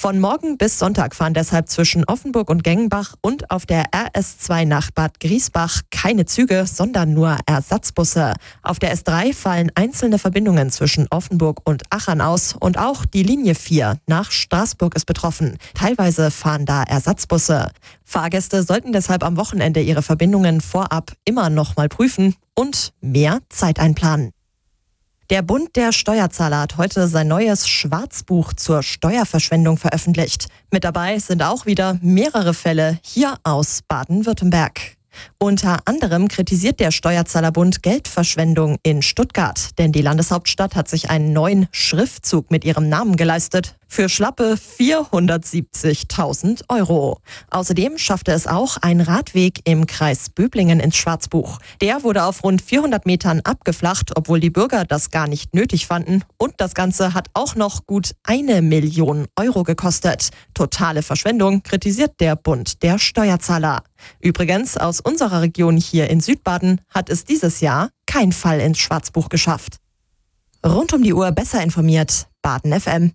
Von morgen bis Sonntag fahren deshalb zwischen Offenburg und Gengenbach und auf der RS2 nach Bad Griesbach keine Züge, sondern nur Ersatzbusse. Auf der S3 fallen einzelne Verbindungen zwischen Offenburg und Achern aus und auch die Linie 4 nach Straßburg ist betroffen. Teilweise fahren da Ersatzbusse. Fahrgäste sollten deshalb am Wochenende ihre Verbindungen vorab immer noch mal prüfen und mehr Zeit einplanen. Der Bund der Steuerzahler hat heute sein neues Schwarzbuch zur Steuerverschwendung veröffentlicht. Mit dabei sind auch wieder mehrere Fälle hier aus Baden-Württemberg. Unter anderem kritisiert der Steuerzahlerbund Geldverschwendung in Stuttgart, denn die Landeshauptstadt hat sich einen neuen Schriftzug mit ihrem Namen geleistet. Für schlappe 470.000 Euro. Außerdem schaffte es auch ein Radweg im Kreis Böblingen ins Schwarzbuch. Der wurde auf rund 400 Metern abgeflacht, obwohl die Bürger das gar nicht nötig fanden. Und das Ganze hat auch noch gut 1 Million Euro gekostet. Totale Verschwendung, kritisiert der Bund der Steuerzahler. Übrigens, aus unserer Region hier in Südbaden hat es dieses Jahr kein Fall ins Schwarzbuch geschafft. Rund um die Uhr besser informiert, Baden FM.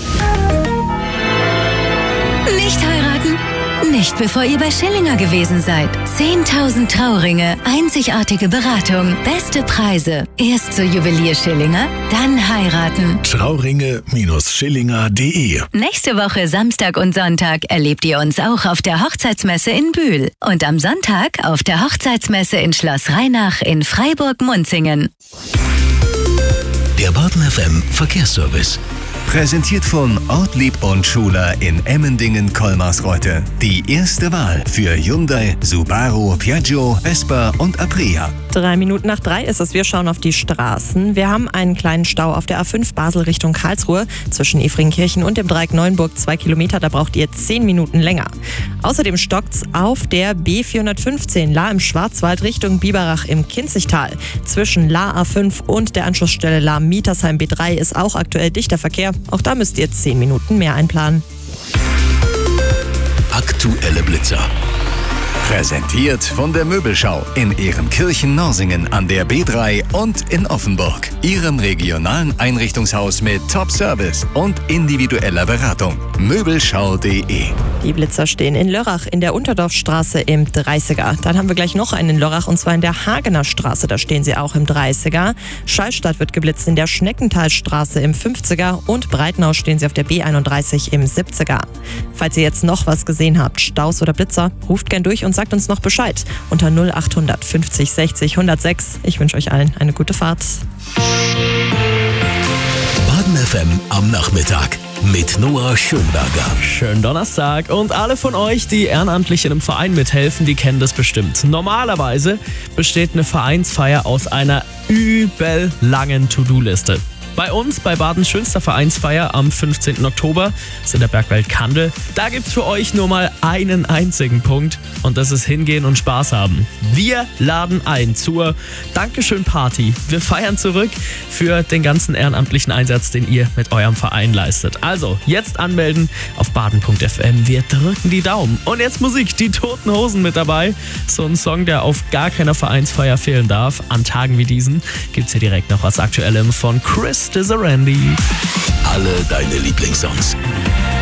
Nicht heiraten? Nicht bevor ihr bei Schillinger gewesen seid. 10.000 Trauringe, einzigartige Beratung, beste Preise. Erst zur Juwelier Schillinger, dann heiraten. Trauringe-Schillinger.de. Nächste Woche Samstag und Sonntag erlebt ihr uns auch auf der Hochzeitsmesse in Bühl. Und am Sonntag auf der Hochzeitsmesse in Schloss Rheinach in Freiburg-Munzingen. Der Baden FM Verkehrsservice. Präsentiert von Ortlieb und Schuler in Emmendingen-Kolmarsreuth. Die erste Wahl für Hyundai, Subaru, Piaggio, Vespa und Aprilia. 3 Minuten nach 3 ist es. Wir schauen auf die Straßen. Wir haben einen kleinen Stau auf der A5 Basel Richtung Karlsruhe zwischen Efringkirchen und dem Dreieck Neuenburg 2 Kilometer. Da braucht ihr 10 Minuten länger. Außerdem stockt's auf der B415 La im Schwarzwald Richtung Biberach im Kinzigtal. Zwischen La A5 und der Anschlussstelle La Mietersheim B3 ist auch aktuell dichter Verkehr. Auch da müsst ihr 10 Minuten mehr einplanen. Aktuelle Blitzer. Präsentiert von der Möbelschau in Ehrenkirchen-Norsingen an der B3 und in Offenburg. Ihrem regionalen Einrichtungshaus mit Top-Service und individueller Beratung. Möbelschau.de. Die Blitzer stehen in Lörrach in der Unterdorfstraße im 30er. Dann haben wir gleich noch einen in Lörrach und zwar in der Hagener Straße. Da stehen sie auch im 30er. Schallstadt wird geblitzt in der Schneckentalstraße im 50er und Breitenau stehen sie auf der B31 im 70er. Falls ihr jetzt noch was gesehen habt, Staus oder Blitzer, ruft gern durch und sagt uns noch Bescheid unter 0800 50 60 106. Ich wünsche euch allen eine gute Fahrt. Baden FM am Nachmittag mit Noah Schönberger. Schönen Donnerstag und alle von euch, die ehrenamtlich in einem Verein mithelfen, die kennen das bestimmt. Normalerweise besteht eine Vereinsfeier aus einer übel langen To-Do-Liste. Bei uns, bei Badens schönster Vereinsfeier am 15. Oktober, ist in der Bergwelt Kandel. Da gibt's für euch nur mal einen einzigen Punkt und das ist hingehen und Spaß haben. Wir laden ein zur Dankeschön-Party. Wir feiern zurück für den ganzen ehrenamtlichen Einsatz, den ihr mit eurem Verein leistet. Also, jetzt anmelden auf baden.fm. Wir drücken die Daumen. Und jetzt Musik, die Toten Hosen mit dabei. So ein Song, der auf gar keiner Vereinsfeier fehlen darf. An Tagen wie diesen gibt's hier direkt noch was Aktuellem von Chris Randy. Alle deine Lieblingssongs.